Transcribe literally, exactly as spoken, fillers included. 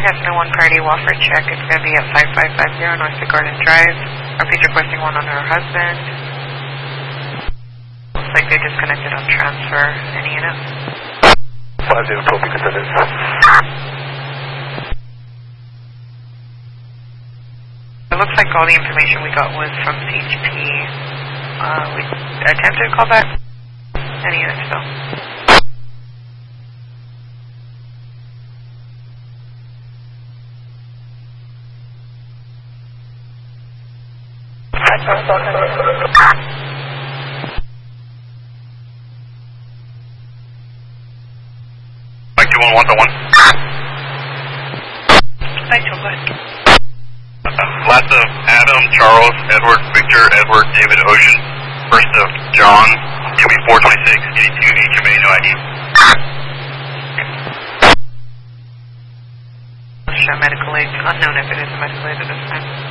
Cessna one Party Wofford check. It's going to be at five five five zero North Garden Drive. Repeat requesting one on her husband. Looks like they disconnected on transfer. Any unit? five zero twelve, you can send it. It looks like all the information we got was from C H P. Uh, we attempted to call back. Any unit still? Mike two one one to one. Mike two one. Last of Adam, Charles, Edward, Victor, Edward, David, Ocean. First of John, give me four twenty-six, eighty-two, H M A, no I D. Show medical aid. Unknown if it is a medical aid at this time.